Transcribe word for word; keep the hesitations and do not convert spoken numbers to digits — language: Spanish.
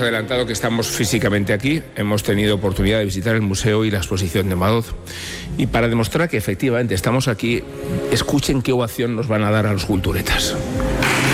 adelantado que estamos físicamente aquí. Hemos tenido oportunidad de visitar el museo y la exposición de Madoz. Y para demostrar que efectivamente estamos aquí, escuchen qué ovación nos van a dar a los culturetas.